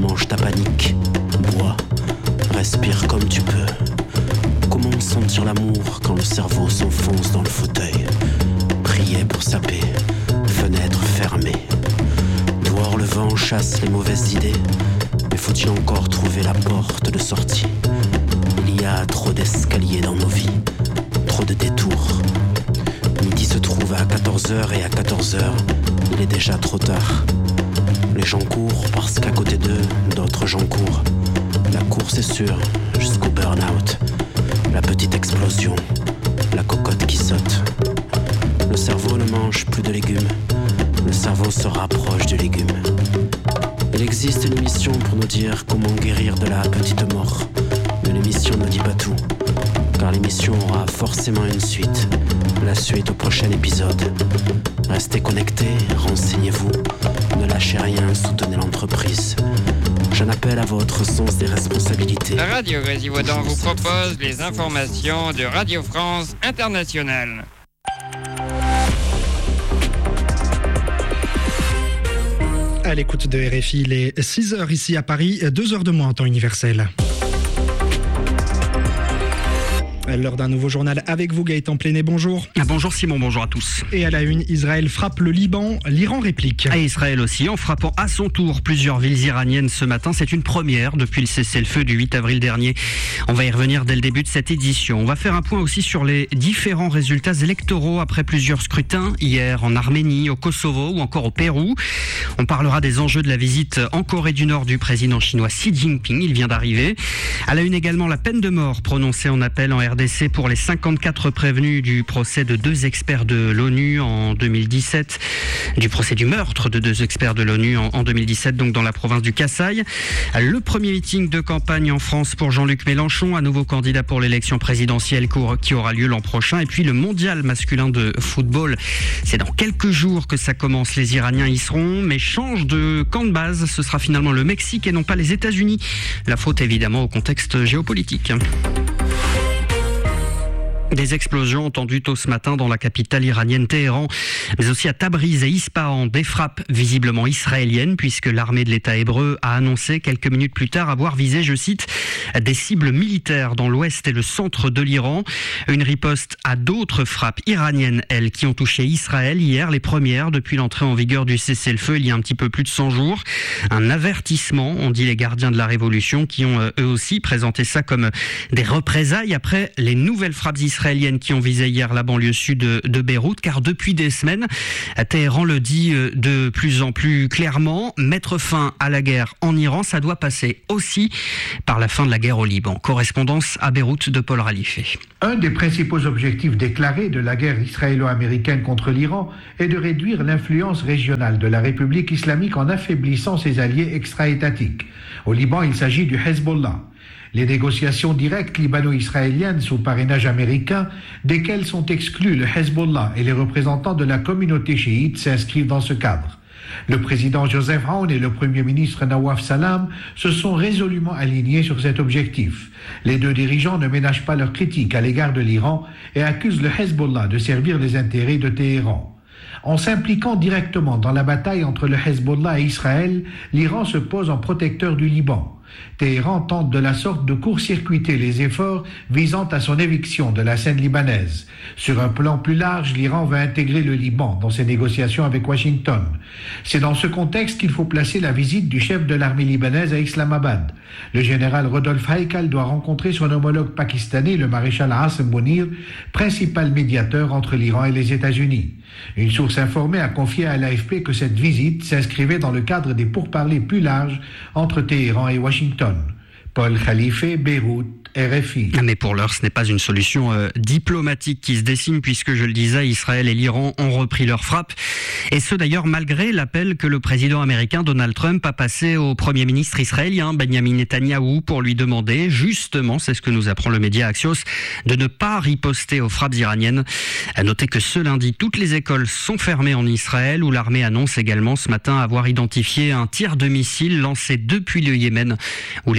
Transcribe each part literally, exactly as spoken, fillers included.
mange ta panique, bois, respire comme tu peux. Comment sentir l'amour quand le cerveau s'enfonce dans le fauteuil? Prier pour sa paix, fenêtre fermée. Dehors le vent chasse les mauvaises idées, mais faut-il encore trouver la porte de sortie? Il y a trop d'escaliers dans nos vies, trop de détours. Midi se trouve à quatorze heures et à quatorze heures, il est déjà trop tard. Les gens courent parce qu'à côté d'eux, d'autres gens courent. La course est sûre, jusqu'au burn-out. La petite explosion, la cocotte qui saute. Le cerveau ne mange plus de légumes, le cerveau se rapproche du légume. Il existe une mission pour nous dire comment guérir de la petite mort. Mais l'émission ne dit pas tout, car l'émission aura forcément une suite. La suite au prochain épisode. Restez connectés, renseignez-vous, ne lâchez rien, soutenez l'entreprise. J'en appelle à votre sens des responsabilités. La radio Grésillois-Dan vous propose les informations de Radio France Internationale. À l'écoute de R F I, il est six heures ici à Paris, deux heures de moins en temps universel. L'heure d'un nouveau journal avec vous, Gaëtan Pléné, bonjour. Bonjour Simon, bonjour à tous. Et à la une, Israël frappe le Liban, l'Iran réplique. À Israël aussi, en frappant à son tour plusieurs villes iraniennes ce matin. C'est une première depuis le cessez-le-feu du huit avril dernier. On va y revenir dès le début de cette édition. On va faire un point aussi sur les différents résultats électoraux après plusieurs scrutins, hier en Arménie, au Kosovo ou encore au Pérou. On parlera des enjeux de la visite en Corée du Nord du président chinois Xi Jinping, il vient d'arriver. À la une également, la peine de mort prononcée en appel en R D C pour les cinquante-quatre prévenus du procès de deux experts de l'ONU en deux mille dix-sept, du procès du meurtre de deux experts de l'ONU en, en deux mille dix-sept, donc dans la province du Kasaï. Le premier meeting de campagne en France pour Jean-Luc Mélenchon, à nouveau candidat pour l'élection présidentielle qui aura lieu l'an prochain. Et puis le mondial masculin de football, c'est dans quelques jours que ça commence. Les Iraniens y seront, mais change de camp de base. Ce sera finalement le Mexique et non pas les États-Unis. La faute évidemment au contexte géopolitique. Des explosions entendues tôt ce matin dans la capitale iranienne Téhéran, mais aussi à Tabriz et Ispahan, des frappes visiblement israéliennes, puisque l'armée de l'État hébreu a annoncé quelques minutes plus tard avoir visé, je cite, des cibles militaires dans l'ouest et le centre de l'Iran. Une riposte à d'autres frappes iraniennes, elles, qui ont touché Israël hier, les premières depuis l'entrée en vigueur du cessez-le-feu il y a un petit peu plus de cent jours. Un avertissement, ont dit les gardiens de la révolution, qui ont eux aussi présenté ça comme des représailles après les nouvelles frappes israéliennes israéliennes qui ont visé hier la banlieue sud de Beyrouth, car depuis des semaines, Téhéran le dit de plus en plus clairement, mettre fin à la guerre en Iran, ça doit passer aussi par la fin de la guerre au Liban. Correspondance à Beyrouth de Paul Ralifé. Un des principaux objectifs déclarés de la guerre israélo-américaine contre l'Iran est de réduire l'influence régionale de la République islamique en affaiblissant ses alliés extra-étatiques. Au Liban, il s'agit du Hezbollah. Les négociations directes libano-israéliennes sous parrainage américain, desquelles sont exclus le Hezbollah et les représentants de la communauté chiite, s'inscrivent dans ce cadre. Le président Joseph Aoun et le premier ministre Nawaf Salam se sont résolument alignés sur cet objectif. Les deux dirigeants ne ménagent pas leurs critiques à l'égard de l'Iran et accusent le Hezbollah de servir les intérêts de Téhéran. En s'impliquant directement dans la bataille entre le Hezbollah et Israël, l'Iran se pose en protecteur du Liban. Téhéran tente de la sorte de court-circuiter les efforts visant à son éviction de la scène libanaise. Sur un plan plus large, l'Iran va intégrer le Liban dans ses négociations avec Washington. C'est dans ce contexte qu'il faut placer la visite du chef de l'armée libanaise à Islamabad. Le général Rodolphe Haïkal doit rencontrer son homologue pakistanais, le maréchal Hassan Bounir, principal médiateur entre l'Iran et les États-Unis. Une source informée a confié à l'A F P que cette visite s'inscrivait dans le cadre des pourparlers plus larges entre Téhéran et Washington. Paul Khalifé, Beyrouth, R F I. Mais pour l'heure, ce n'est pas une solution euh, diplomatique qui se dessine, puisque, je le disais, Israël et l'Iran ont repris leur frappe. Et ce d'ailleurs malgré l'appel que le président américain Donald Trump a passé au premier ministre israélien Benjamin Netanyahou pour lui demander, justement, c'est ce que nous apprend le média Axios, de ne pas riposter aux frappes iraniennes. À noter que ce lundi, toutes les écoles sont fermées en Israël, où l'armée annonce également ce matin avoir identifié un tir de missile lancé depuis le Yémen, où les rebelles houthis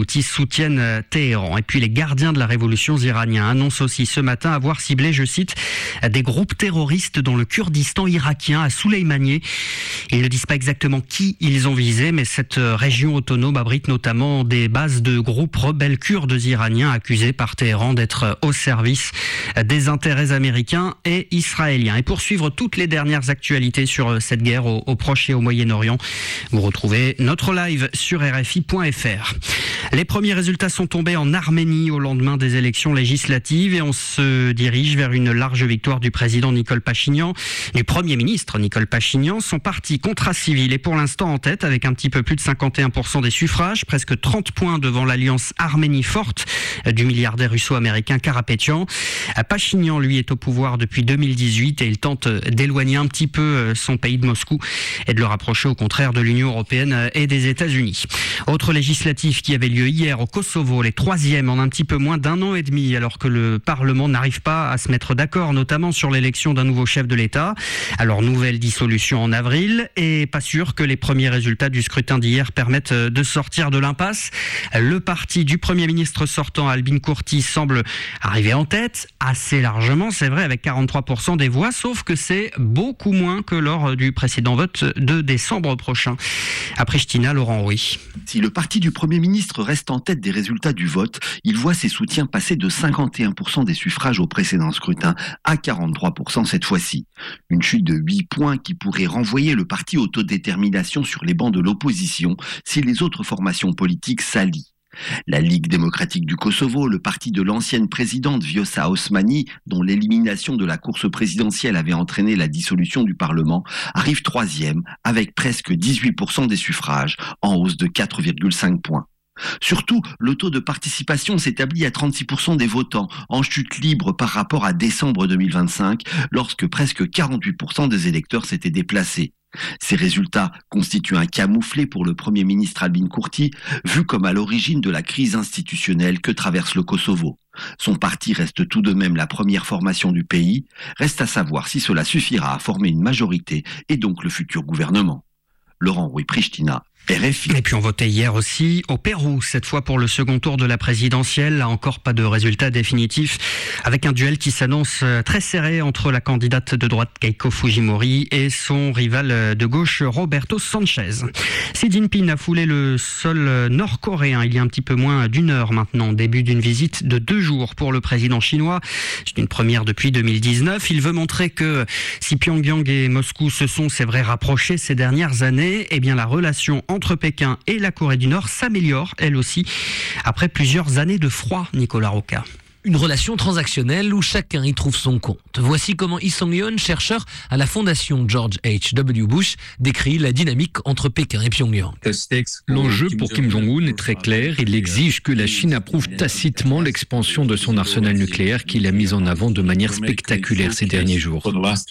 Houthis soutiennent Téhéran. Et puis les gardiens de la révolution iraniens annoncent aussi ce matin avoir ciblé, je cite, des groupes terroristes dans le Kurdistan irakien à Soleimani. Ils ne disent pas exactement qui ils ont visé, mais cette région autonome abrite notamment des bases de groupes rebelles kurdes iraniens accusés par Téhéran d'être au service des intérêts américains et israéliens. Et pour suivre toutes les dernières actualités sur cette guerre au, au Proche et au Moyen-Orient, vous retrouvez notre live sur R F I point F R. Les premiers résultats sont tombés en Arménie au lendemain des élections législatives et on se dirige vers une large victoire du président Nikol Pachinian, du Premier ministre Nikol Pachinian. Son parti Contrat Civil est pour l'instant en tête avec un petit peu plus de cinquante et un pour cent des suffrages, presque trente points devant l'alliance Arménie forte du milliardaire russo-américain Karapetyan. Pachinian, lui, est au pouvoir depuis deux mille dix-huit et il tente d'éloigner un petit peu son pays de Moscou et de le rapprocher au contraire de l'Union européenne et des États-Unis. Autre législative qui avait lieu hier au Kosovo, les troisièmes en un petit peu moins d'un an et demi, alors que le Parlement n'arrive pas à se mettre d'accord, notamment sur l'élection d'un nouveau chef de l'État. Alors, nouvelle dissolution en avril et pas sûr que les premiers résultats du scrutin d'hier permettent de sortir de l'impasse. Le parti du Premier ministre sortant, Albin Kurti, semble arriver en tête, assez largement, c'est vrai, avec quarante-trois pour cent des voix, sauf que c'est beaucoup moins que lors du précédent vote de décembre prochain. À Pristina, Laurent Rouy. Si le parti du Premier ministre reste en tête des résultats du vote, il voit ses soutiens passer de cinquante et un pour cent des suffrages au précédent scrutin à quarante-trois pour cent cette fois-ci. Une chute de huit points qui pourrait renvoyer le parti autodétermination sur les bancs de l'opposition si les autres formations politiques s'allient. La Ligue démocratique du Kosovo, le parti de l'ancienne présidente Vjosa Osmani, dont l'élimination de la course présidentielle avait entraîné la dissolution du Parlement, arrive troisième avec presque dix-huit pour cent des suffrages, en hausse de quatre virgule cinq points. Surtout, le taux de participation s'établit à trente-six pour cent des votants, en chute libre par rapport à décembre deux mille vingt-cinq, lorsque presque quarante-huit pour cent des électeurs s'étaient déplacés. Ces résultats constituent un camouflet pour le Premier ministre Albin Kurti, vu comme à l'origine de la crise institutionnelle que traverse le Kosovo. Son parti reste tout de même la première formation du pays, reste à savoir si cela suffira à former une majorité et donc le futur gouvernement. Laurent Rouy, Pristina, R F I. Et puis on votait hier aussi au Pérou, cette fois pour le second tour de la présidentielle. Là encore, pas de résultat définitif, avec un duel qui s'annonce très serré entre la candidate de droite Keiko Fujimori et son rival de gauche Roberto Sanchez. Xi Jinping a foulé le sol nord-coréen il y a un petit peu moins d'une heure maintenant, début d'une visite de deux jours pour le président chinois. C'est une première depuis deux mille dix-neuf. Il veut montrer que si Pyongyang et Moscou se sont, c'est vrai, rapprochés ces dernières années, eh bien la relation entre Pékin et la Corée du Nord s'améliore, elle aussi, après plusieurs années de froid, Nicolas Roca. Une relation transactionnelle où chacun y trouve son compte. Voici comment Lee Song-yeon, chercheur à la fondation George H W Bush, décrit la dynamique entre Pékin et Pyongyang. L'enjeu pour Kim Jong-un est très clair. Il exige que la Chine approuve tacitement l'expansion de son arsenal nucléaire qu'il a mis en avant de manière spectaculaire ces derniers jours.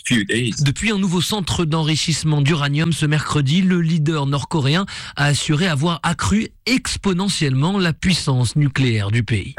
Depuis un nouveau centre d'enrichissement d'uranium ce mercredi, le leader nord-coréen a assuré avoir accru exponentiellement la puissance nucléaire du pays.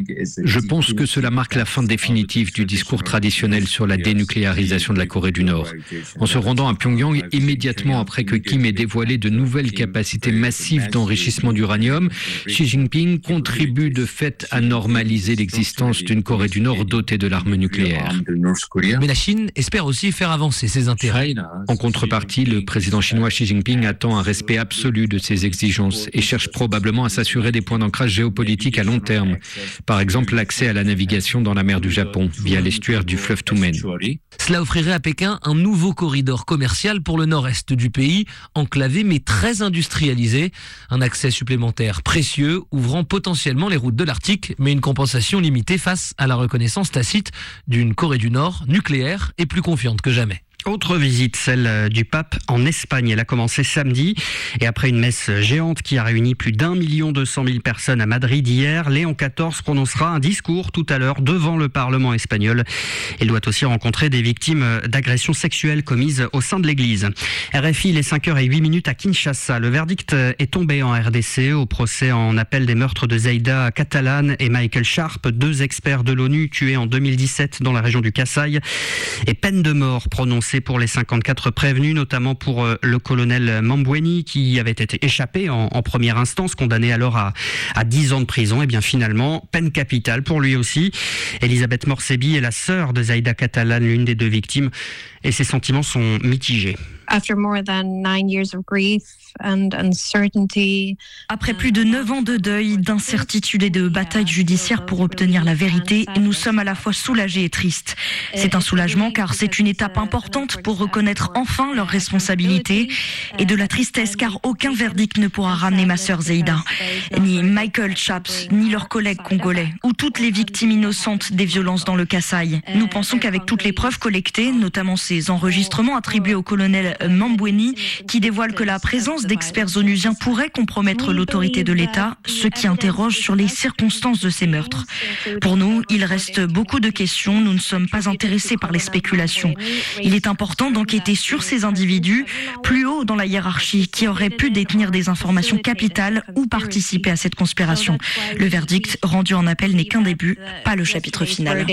Je pense que cela marque la fin définitive du discours traditionnel sur la dénucléarisation de la Corée du Nord. En se rendant à Pyongyang immédiatement après que Kim ait dévoilé de nouvelles capacités massives d'enrichissement d'uranium, Xi Jinping contribue de fait à normaliser l'existence d'une Corée du Nord dotée de l'arme nucléaire. Mais la Chine espère aussi faire avancer ses intérêts. En contrepartie, le président chinois Xi Jinping attend un respect absolu de ses exigences et cherche probablement à s'assurer des points d'ancrage géopolitique à long terme. Par exemple, l'accès à la navigation dans la mer du Japon, via l'estuaire du fleuve Tumen. Cela offrirait à Pékin un nouveau corridor commercial pour le nord-est du pays, enclavé mais très industrialisé. Un accès supplémentaire précieux, ouvrant potentiellement les routes de l'Arctique, mais une compensation limitée face à la reconnaissance tacite d'une Corée du Nord nucléaire et plus confiante que jamais. Autre visite, celle du pape en Espagne. Elle a commencé samedi et après une messe géante qui a réuni plus d'un million deux cent mille personnes à Madrid hier, Léon quatorze prononcera un discours tout à l'heure devant le Parlement espagnol. Il doit aussi rencontrer des victimes d'agressions sexuelles commises au sein de l'Église. R F I, les cinq heures huit minutes à Kinshasa. Le verdict est tombé en R D C au procès en appel des meurtres de Zaïda Catalan et Michael Sharp, deux experts de l'ONU tués en deux mille dix-sept dans la région du Kasaï. Et peine de mort prononcée procès pour les cinquante-quatre prévenus, notamment pour euh, le colonel Mambweni qui avait été échappé en, en première instance, condamné alors à, à dix ans de prison. Et bien finalement, peine capitale pour lui aussi. Elisabeth Morsebi est la sœur de Zaïda Catalan, l'une des deux victimes, et ses sentiments sont mitigés. Après plus de neuf ans de deuil, d'incertitude et de bataille judiciaire pour obtenir la vérité, nous sommes à la fois soulagés et tristes. C'est un soulagement car c'est une étape importante pour reconnaître enfin leurs responsabilités, et de la tristesse car aucun verdict ne pourra ramener ma sœur Zaïda, ni Michael Chaps, ni leurs collègues congolais, ou toutes les victimes innocentes des violences dans le Kasaï. Nous pensons qu'avec toutes les preuves collectées, notamment ces enregistrements attribués au colonel Mambweni, qui dévoilent que la présence d'experts onusiens pourrait compromettre l'autorité de l'État, ce qui interroge sur les circonstances de ces meurtres. Pour nous, il reste beaucoup de questions, nous ne sommes pas intéressés par les spéculations. Il est important d'enquêter sur ces individus, plus haut dans la hiérarchie, qui auraient pu détenir des informations capitales ou participer à cette conspiration. Le verdict rendu en appel n'est qu'un début, pas le chapitre final.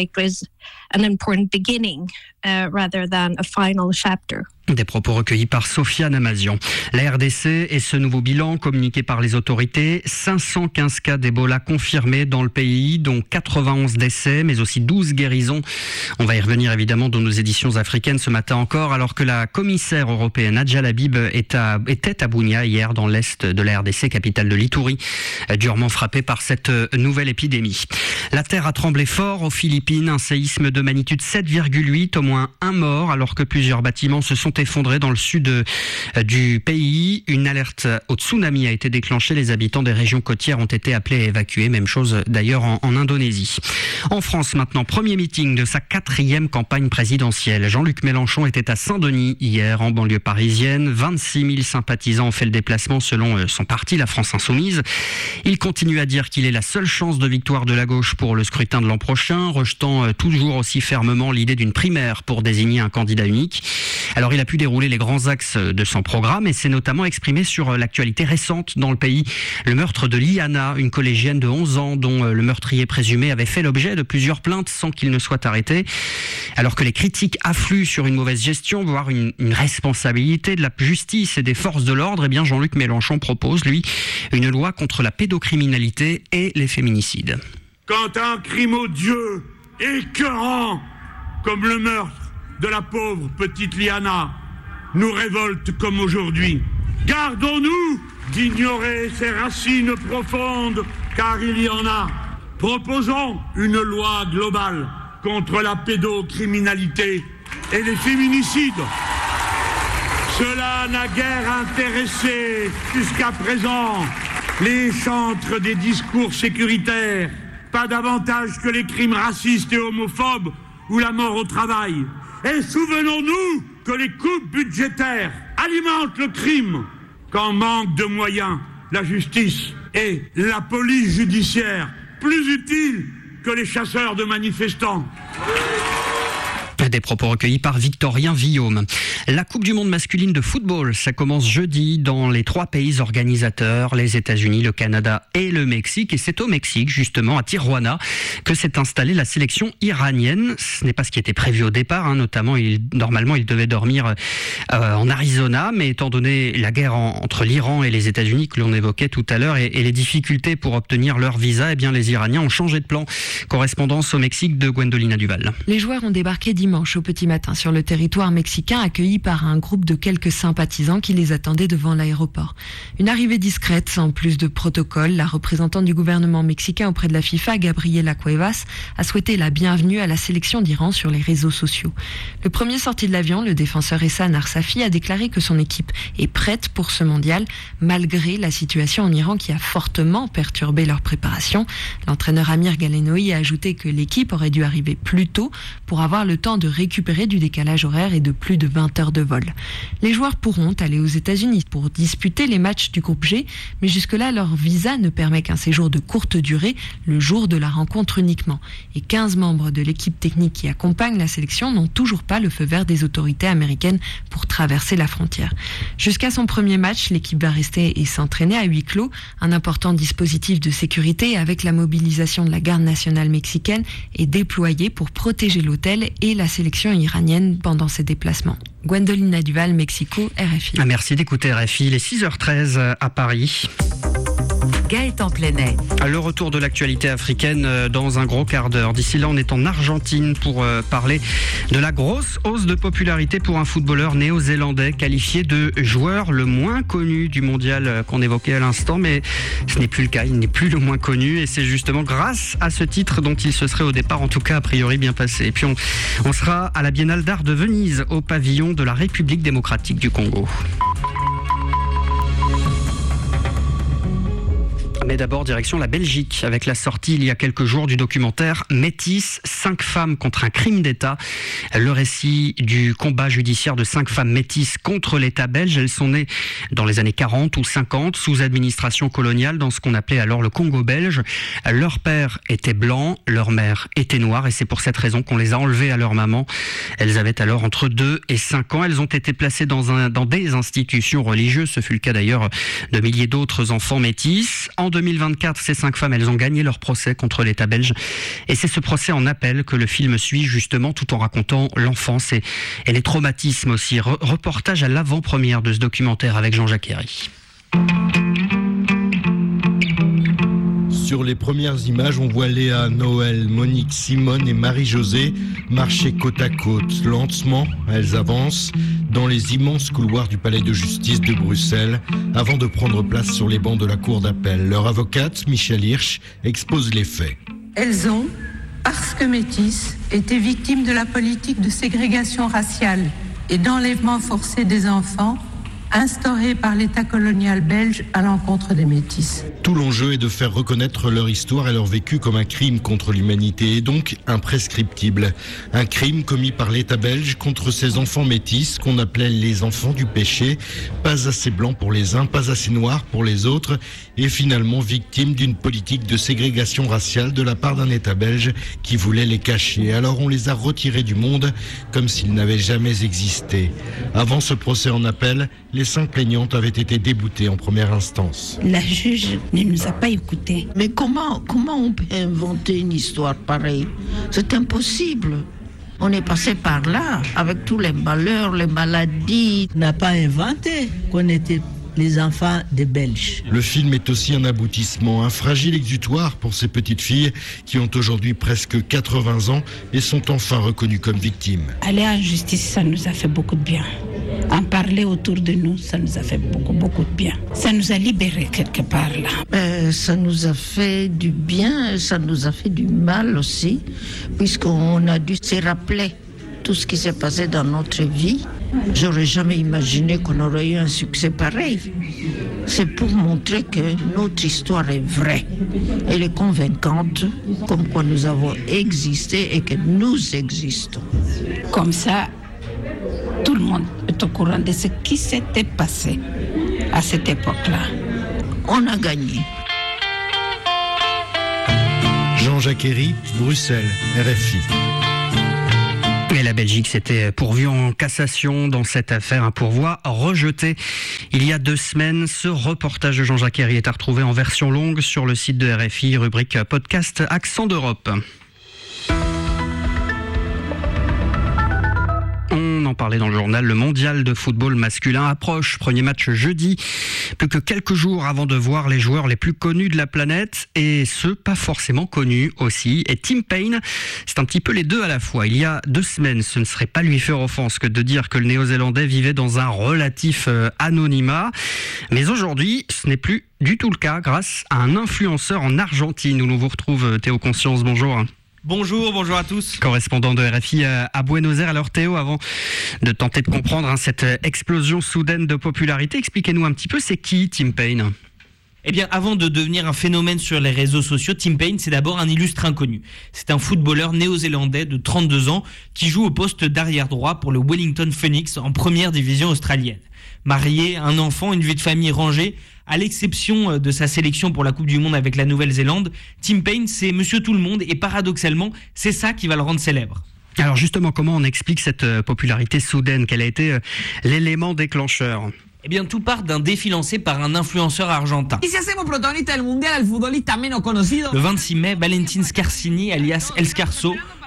Des propos recueillis par Sofiane Amazian. La R D C et ce nouveau bilan communiqué par les autorités, cinq cent quinze cas d'Ebola confirmés dans le pays, dont quatre-vingt-onze décès, mais aussi douze guérisons. On va y revenir évidemment dans nos éditions africaines ce matin encore, alors que la commissaire européenne Adja Labib est à, était à Bunia hier dans l'est de la R D C, capitale de l'Ituri, durement frappée par cette nouvelle épidémie. La terre a tremblé fort aux Philippines, un séisme de magnitude sept virgule huit, au moins un mort, alors que plusieurs bâtiments se sont effondrés dans le sud du pays. Une alerte au tsunami a été déclenchée. Les habitants des régions côtières ont été appelés à évacuer. Même chose d'ailleurs en, en Indonésie. En France maintenant, premier meeting de sa quatrième campagne présidentielle. Jean-Luc Mélenchon était à Saint-Denis hier, en banlieue parisienne. vingt-six mille sympathisants ont fait le déplacement selon son parti, la France Insoumise. Il continue à dire qu'il est la seule chance de victoire de la gauche pour le scrutin de l'an prochain, rejetant toujours aussi fermement l'idée d'une primaire pour désigner un candidat unique. Alors il a pu dérouler les grands axes de son programme et s'est notamment exprimé sur l'actualité récente dans le pays. Le meurtre de Liana, une collégienne de onze ans dont le meurtrier présumé avait fait l'objet de plusieurs plaintes sans qu'il ne soit arrêté. Alors que les critiques affluent sur une mauvaise gestion, voire une, une responsabilité de la justice et des forces de l'ordre, eh bien Jean-Luc Mélenchon propose, lui, une loi contre la pédocriminalité et les féminicides. Quand un crime odieux, écœurant, comme le meurtre de la pauvre petite Liana, nous révolte comme aujourd'hui, gardons-nous d'ignorer ses racines profondes, car il y en a. Proposons une loi globale contre la pédocriminalité et les féminicides. Cela n'a guère intéressé jusqu'à présent les chantres des discours sécuritaires, pas davantage que les crimes racistes et homophobes ou la mort au travail. Et souvenons-nous que les coupes budgétaires alimentent le crime. Quand manque de moyens, la justice et la police judiciaire plus utiles que les chasseurs de manifestants. Des propos recueillis par Victorien Villaume. La Coupe du monde masculine de football, ça commence jeudi dans les trois pays organisateurs, les États-Unis, le Canada et le Mexique. Et c'est au Mexique, justement, à Tijuana, que s'est installée la sélection iranienne. Ce n'est pas ce qui était prévu au départ, hein. Notamment, il, normalement, ils devaient dormir euh, en Arizona, mais étant donné la guerre en, entre l'Iran et les États-Unis que l'on évoquait tout à l'heure et, et les difficultés pour obtenir leur visa, eh bien, les Iraniens ont changé de plan. Correspondance au Mexique de Gwendolina Duval. Les joueurs ont débarqué dimanche au petit matin sur le territoire mexicain, accueillis par un groupe de quelques sympathisants qui les attendaient devant l'aéroport. Une arrivée discrète, sans plus de protocole. La représentante du gouvernement mexicain auprès de la FIFA, Gabriela Cuevas, a souhaité la bienvenue à la sélection d'Iran sur les réseaux sociaux. Le premier sorti de l'avion, le défenseur Ehsan Arsafi, a déclaré que son équipe est prête pour ce mondial, malgré la situation en Iran qui a fortement perturbé leur préparation. L'entraîneur Amir Galenoui a ajouté que l'équipe aurait dû arriver plus tôt pour avoir le temps de récupérer du décalage horaire et de plus de vingt heures de vol. Les joueurs pourront aller aux États-Unis pour disputer les matchs du groupe G, mais jusque-là, leur visa ne permet qu'un séjour de courte durée, le jour de la rencontre uniquement. Et quinze membres de l'équipe technique qui accompagne la sélection n'ont toujours pas le feu vert des autorités américaines pour traverser la frontière. Jusqu'à son premier match, l'équipe va rester et s'entraîner à huis clos, un important dispositif de sécurité avec la mobilisation de la garde nationale mexicaine est déployé pour protéger l'hôtel et la sélection sélection iranienne pendant ses déplacements. Gwendoline Duval, Mexico, R F I. Ah, merci d'écouter R F I, les six heures treize à Paris. Gaëtan Plenet. Le retour de l'actualité africaine dans un gros quart d'heure. D'ici là, on est en Argentine pour parler de la grosse hausse de popularité pour un footballeur néo-zélandais qualifié de joueur le moins connu du mondial qu'on évoquait à l'instant, mais ce n'est plus le cas, il n'est plus le moins connu et c'est justement grâce à ce titre dont il se serait au départ, en tout cas a priori, bien passé. Et puis on, on sera à la Biennale d'art de Venise au pavillon de la République démocratique du Congo. Mais d'abord, direction la Belgique, avec la sortie il y a quelques jours du documentaire Métis, cinq femmes contre un crime d'État. Le récit du combat judiciaire de cinq femmes métisses contre l'État belge. Elles sont nées dans les années quarante ou cinquante, sous administration coloniale, dans ce qu'on appelait alors le Congo belge. Leur père était blanc, leur mère était noire, et c'est pour cette raison qu'on les a enlevées à leur maman. Elles avaient alors entre deux et cinq ans. Elles ont été placées dans, un, dans des institutions religieuses. Ce fut le cas d'ailleurs de milliers d'autres enfants métis. En deux mille vingt-quatre, ces cinq femmes, elles ont gagné leur procès contre l'État belge. Et c'est ce procès en appel que le film suit justement, tout en racontant l'enfance et, et les traumatismes aussi. Re- reportage à l'avant-première de ce documentaire avec Jean-Jacques Herry. Sur les premières images, on voit Léa, Noël, Monique, Simone et Marie-Josée marcher côte à côte. Lentement, elles avancent dans les immenses couloirs du palais de justice de Bruxelles avant de prendre place sur les bancs de la cour d'appel. Leur avocate, Michel Hirsch, expose les faits. Elles ont, parce que métisses, été victimes de la politique de ségrégation raciale et d'enlèvement forcé des enfants instaurée par l'État colonial belge à l'encontre des métis. Tout l'enjeu est de faire reconnaître leur histoire et leur vécu comme un crime contre l'humanité et donc imprescriptible. Un crime commis par l'État belge contre ces enfants métis qu'on appelait les enfants du péché, pas assez blancs pour les uns, pas assez noirs pour les autres, et finalement victimes d'une politique de ségrégation raciale de la part d'un État belge qui voulait les cacher. Alors on les a retirés du monde comme s'ils n'avaient jamais existé. Avant ce procès en appel, les cinq plaignantes avaient été déboutées en première instance. La juge ne nous a pas écoutés. Mais comment, comment on peut inventer une histoire pareille ? C'est impossible. On est passé par là, avec tous les malheurs, les maladies. On n'a pas inventé qu'on était les enfants des Belges. Le film est aussi un aboutissement, un fragile exutoire pour ces petites filles qui ont aujourd'hui presque quatre-vingts ans et sont enfin reconnues comme victimes. Aller en justice, ça nous a fait beaucoup de bien. En parler autour de nous, ça nous a fait beaucoup, beaucoup de bien. Ça nous a libérés quelque part là. Euh, ça nous a fait du bien, ça nous a fait du mal aussi, puisqu'on a dû se rappeler tout ce qui s'est passé dans notre vie. J'aurais jamais imaginé qu'on aurait eu un succès pareil. C'est pour montrer que notre histoire est vraie. Elle est convaincante, comme quoi nous avons existé et que nous existons. Comme ça, tout le monde est au courant de ce qui s'était passé à cette époque-là. On a gagné. Jean-Jacques Herry, Bruxelles, R F I. Et la Belgique s'était pourvue en cassation dans cette affaire, un pourvoi rejeté il y a deux semaines. Ce reportage de Jean-Jacques Herry est à retrouver en version longue sur le site de R F I, rubrique podcast Accent d'Europe. On en parlait dans le journal, le mondial de football masculin approche. Premier match jeudi, plus que quelques jours avant de voir les joueurs les plus connus de la planète, et ceux pas forcément connus aussi. Et Tim Payne, c'est un petit peu les deux à la fois. Il y a deux semaines, ce ne serait pas lui faire offense que de dire que le Néo-Zélandais vivait dans un relatif anonymat. Mais aujourd'hui, ce n'est plus du tout le cas grâce à un influenceur en Argentine où l'on vous retrouve. Théo Conscience, bonjour. Bonjour, bonjour à tous. Correspondant de R F I à Buenos Aires. Alors Théo, avant de tenter de comprendre hein, cette explosion soudaine de popularité, expliquez-nous un petit peu, c'est qui Tim Payne ? Eh bien, avant de devenir un phénomène sur les réseaux sociaux, Tim Payne, c'est d'abord un illustre inconnu. C'est un footballeur néo-zélandais de trente-deux ans qui joue au poste d'arrière droit pour le Wellington Phoenix en première division australienne. Marié, un enfant, une vie de famille rangée, à l'exception de sa sélection pour la Coupe du Monde avec la Nouvelle-Zélande, Tim Payne, c'est monsieur tout le monde et paradoxalement, c'est ça qui va le rendre célèbre. Alors justement, comment on explique cette popularité soudaine ? Quel a été l'élément déclencheur ? Eh bien, tout part d'un défi lancé par un influenceur argentin. Le vingt-six mai, Valentin Scarsini, alias El Scarso,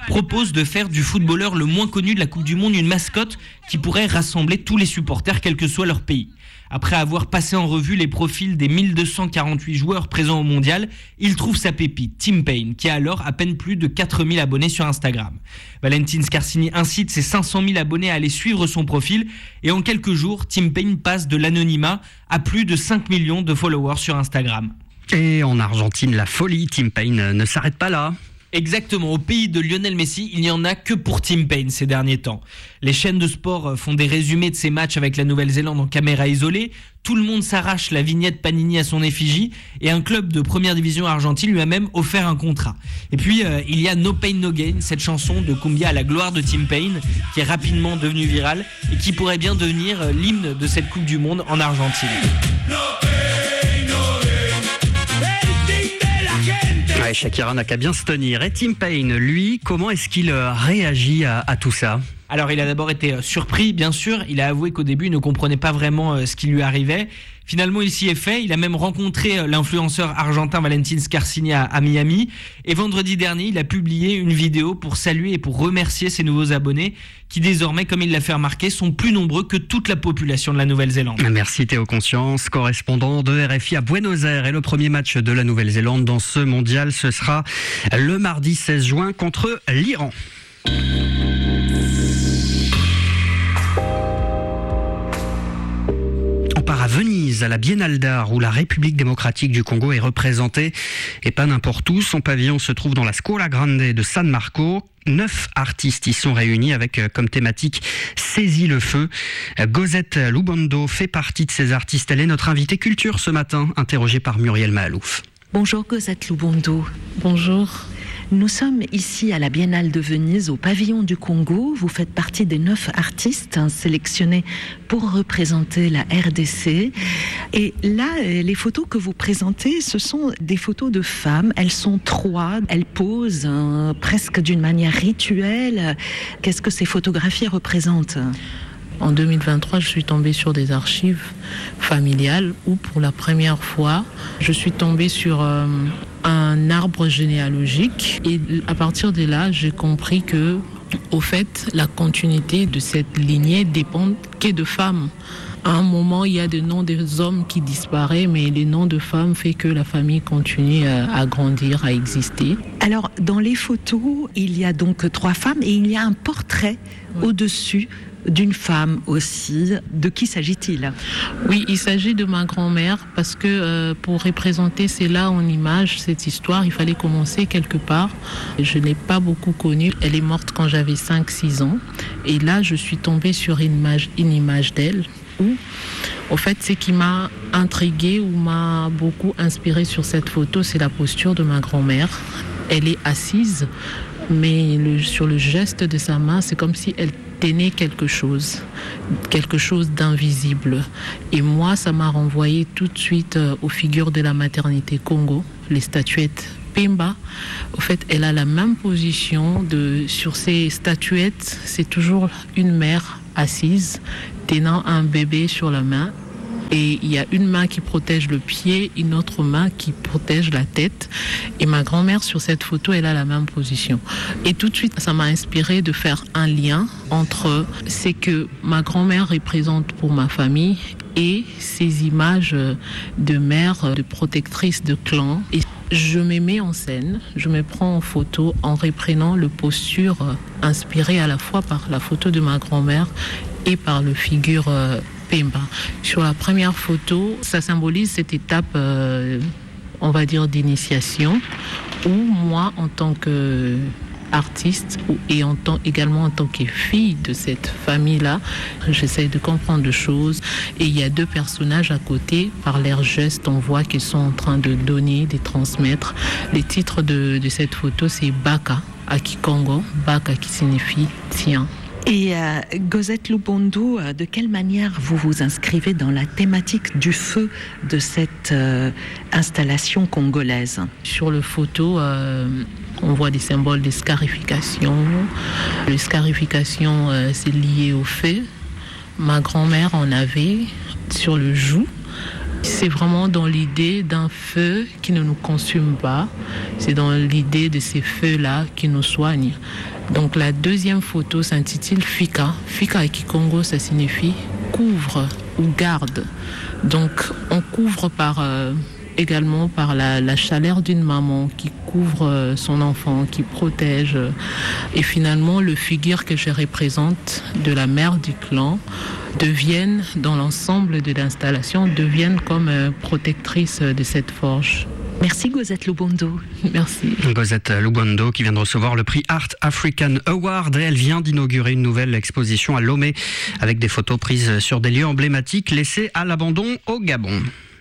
propose de faire du footballeur le moins connu de la Coupe du Monde une mascotte qui pourrait rassembler tous les supporters, quel que soit leur pays. Après avoir passé en revue les profils des mille deux cent quarante-huit joueurs présents au mondial, il trouve sa pépite, Tim Payne, qui a alors à peine plus de quatre mille abonnés sur Instagram. Valentin Scarsini incite ses cinq cent mille abonnés à aller suivre son profil et en quelques jours, Tim Payne passe de l'anonymat à plus de cinq millions de followers sur Instagram. Et en Argentine, la folie, Tim Payne ne s'arrête pas là. Exactement, au pays de Lionel Messi, il n'y en a que pour Tim Payne ces derniers temps. Les chaînes de sport font des résumés de ses matchs avec la Nouvelle-Zélande en caméra isolée, tout le monde s'arrache la vignette Panini à son effigie et un club de première division argentine lui a même offert un contrat. Et puis euh, il y a No Pain No Gain, cette chanson de cumbia à la gloire de Tim Payne qui est rapidement devenue virale et qui pourrait bien devenir euh, l'hymne de cette Coupe du Monde en Argentine. Ouais, Shakira n'a qu'à bien se tenir. Et Tim Payne, lui, comment est-ce qu'il réagit à, à tout ça ? Alors il a d'abord été surpris, bien sûr. Il a avoué qu'au début il ne comprenait pas vraiment ce qui lui arrivait. Finalement il s'y est fait. Il a même rencontré l'influenceur argentin Valentin Scarsini à, à Miami. Et vendredi dernier il a publié une vidéo pour saluer et pour remercier ses nouveaux abonnés qui désormais, comme il l'a fait remarquer, sont plus nombreux que toute la population de la Nouvelle-Zélande. Merci Théo Conscience, correspondant de R F I à Buenos Aires. Et le premier match de la Nouvelle-Zélande dans ce mondial, ce sera le mardi seize juin contre l'Iran. On part à Venise, à la Biennale d'art, où la République démocratique du Congo est représentée, et pas n'importe où. Son pavillon se trouve dans la Scuola Grande de San Marco. Neuf artistes y sont réunis avec comme thématique « Saisis le feu ». Gosette Lubando fait partie de ces artistes. Elle est notre invitée culture ce matin, interrogée par Muriel Mahalouf. Bonjour Gosette Lubando. Bonjour. Nous sommes ici à la Biennale de Venise, au pavillon du Congo. Vous faites partie des neuf artistes hein, sélectionnés pour représenter la R D C. Et là, les photos que vous présentez, ce sont des photos de femmes. Elles sont trois. Elles posent hein, presque d'une manière rituelle. Qu'est-ce que ces photographies représentent ? En deux mille vingt-trois, je suis tombée sur des archives familiales où, pour la première fois, je suis tombée sur euh, un arbre généalogique. Et à partir de là, j'ai compris que, au fait, la continuité de cette lignée dépend que de femmes. À un moment, il y a des noms des hommes qui disparaissent, mais les noms de femmes font que la famille continue à grandir, à exister. Alors, dans les photos, il y a donc trois femmes et il y a un portrait oui. au-dessus d'une femme aussi. De qui s'agit-il ? Oui, il s'agit de ma grand-mère parce que euh, pour représenter cela en image, cette histoire, il fallait commencer quelque part. Je ne l'ai pas beaucoup connue. Elle est morte quand j'avais cinq six ans. Et là, je suis tombée sur une image, une image d'elle où, au fait, ce qui m'a intriguée ou m'a beaucoup inspirée sur cette photo, c'est la posture de ma grand-mère. Elle est assise, mais le, sur le geste de sa main, c'est comme si elle tenait quelque chose, quelque chose d'invisible. Et moi, ça m'a renvoyé tout de suite aux figures de la maternité Congo, les statuettes Pemba. Au fait, elle a la même position de, sur ces statuettes, c'est toujours une mère assise, tenant un bébé sur la main. Et il y a une main qui protège le pied, une autre main qui protège la tête. Et ma grand-mère, sur cette photo, elle a la même position. Et tout de suite, ça m'a inspiré de faire un lien entre ce que ma grand-mère représente pour ma famille et ces images de mère, de protectrice de clan. Et je me mets en scène, je me prends en photo en reprenant le posture inspirée à la fois par la photo de ma grand-mère et par le figure Pemba. Sur la première photo, ça symbolise cette étape, euh, on va dire, d'initiation, où moi, en tant qu'artiste et en tant, également en tant que fille de cette famille-là, j'essaie de comprendre des choses. Et il y a deux personnages à côté, par leurs gestes, on voit qu'ils sont en train de donner, de transmettre. Le titre de, de cette photo, c'est Baka, à Kikongo, Baka qui signifie tiens. Et euh, Gosette Lubando, de quelle manière vous vous inscrivez dans la thématique du feu de cette euh, installation congolaise ? Sur le photo, euh, on voit des symboles de scarification. La scarification, euh, c'est lié au feu. Ma grand-mère en avait sur le joug. C'est vraiment dans l'idée d'un feu qui ne nous consume pas. C'est dans l'idée de ces feux-là qui nous soignent. Donc la deuxième photo s'intitule Fika. Fika à Kikongo, ça signifie couvre ou garde. Donc on couvre par... Euh, également par la, la chaleur d'une maman qui couvre son enfant, qui protège. Et finalement, le figure que je représente de la mère du clan deviennent, dans l'ensemble de l'installation, deviennent comme protectrices de cette forge. Merci Gosette Lubondo. Merci. Gosette Lubondo qui vient de recevoir le prix Art African Award et elle vient d'inaugurer une nouvelle exposition à Lomé avec des photos prises sur des lieux emblématiques laissés à l'abandon au Gabon.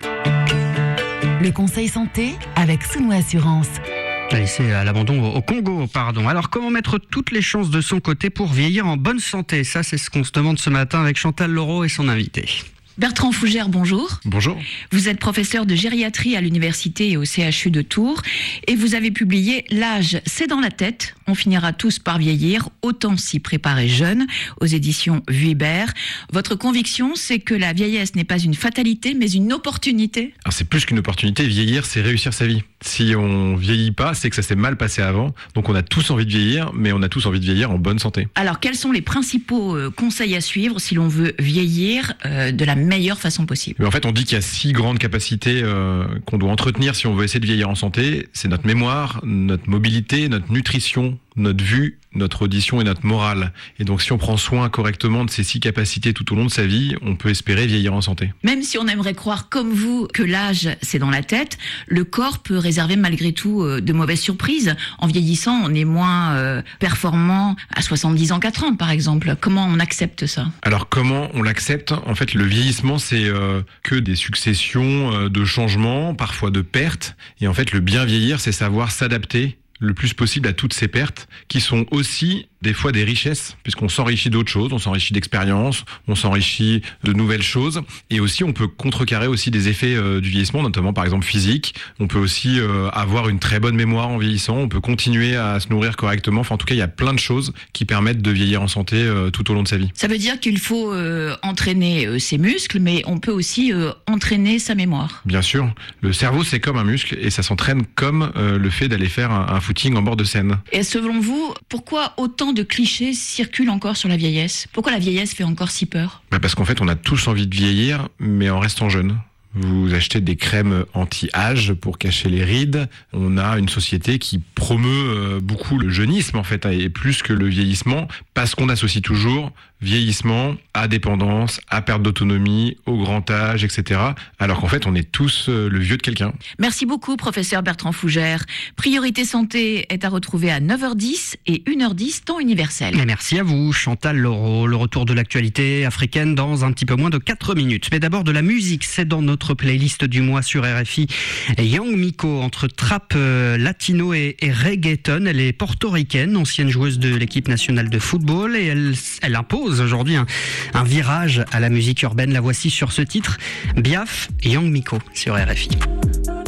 Le conseil santé avec Sounou Assurance. Laissé à l'abandon au Congo, pardon. Alors, comment mettre toutes les chances de son côté pour vieillir en bonne santé ? Ça, c'est ce qu'on se demande ce matin avec Chantal Laureau et son invité. Bertrand Fougère, bonjour. Bonjour. Vous êtes professeur de gériatrie à l'université et au C H U de Tours et vous avez publié « L'âge, c'est dans la tête, on finira tous par vieillir, autant s'y préparer jeune » aux éditions Vuibert. Votre conviction, c'est que la vieillesse n'est pas une fatalité, mais une opportunité ? Alors c'est plus qu'une opportunité, vieillir, c'est réussir sa vie. Si on vieillit pas, c'est que ça s'est mal passé avant. Donc on a tous envie de vieillir, mais on a tous envie de vieillir en bonne santé. Alors quels sont les principaux euh, conseils à suivre si l'on veut vieillir euh, de la meilleure façon possible ? Mais en fait, on dit qu'il y a six grandes capacités euh, qu'on doit entretenir si on veut essayer de vieillir en santé. C'est notre mémoire, notre mobilité, notre nutrition, notre vue, notre audition et notre morale. Et donc si on prend soin correctement de ces six capacités tout au long de sa vie, on peut espérer vieillir en santé. Même si on aimerait croire comme vous que l'âge c'est dans la tête, le corps peut réserver malgré tout euh, de mauvaises surprises. En vieillissant, on est moins euh, performant à soixante-dix ans, quatre ans par exemple. Comment on accepte ça ? Alors comment on l'accepte ? En fait, le vieillissement, c'est euh, que des successions euh, de changements, parfois de pertes. Et en fait, le bien vieillir, c'est savoir s'adapter le plus possible à toutes ces pertes qui sont aussi des fois des richesses, puisqu'on s'enrichit d'autres choses, on s'enrichit d'expériences, on s'enrichit de nouvelles choses, et aussi on peut contrecarrer aussi des effets euh, du vieillissement, notamment par exemple physique. On peut aussi euh, avoir une très bonne mémoire en vieillissant, on peut continuer à se nourrir correctement. Enfin, en tout cas, il y a plein de choses qui permettent de vieillir en santé euh, tout au long de sa vie. Ça veut dire qu'il faut euh, entraîner euh, ses muscles, mais on peut aussi euh, entraîner sa mémoire. Bien sûr, le cerveau c'est comme un muscle et ça s'entraîne comme euh, le fait d'aller faire un, un footing en bord de Seine. Et selon vous, pourquoi autant de clichés circulent encore sur la vieillesse ? Pourquoi la vieillesse fait encore si peur ? Bah parce qu'en fait, on a tous envie de vieillir, mais en restant jeune. Vous achetez des crèmes anti-âge pour cacher les rides. On a une société qui promeut beaucoup le jeunisme, en fait, et plus que le vieillissement, parce qu'on associe toujours vieillissement à dépendance, à perte d'autonomie, au grand âge, et cetera. Alors qu'en fait, on est tous le vieux de quelqu'un. Merci beaucoup, professeur Bertrand Fougère. Priorité santé est à retrouver à neuf heures dix et une heure dix, temps universel. Et merci à vous, Chantal Laureau. Le retour de l'actualité africaine dans un petit peu moins de quatre minutes. Mais d'abord de la musique, c'est dans notre playlist du mois sur R F I. Young Miko, entre trap euh, latino et, et reggaeton. Elle est portoricaine, ancienne joueuse de l'équipe nationale de football, et elle, elle impose aujourd'hui un, un virage à la musique urbaine. La voici sur ce titre, Biaf et Young Miko sur R F I.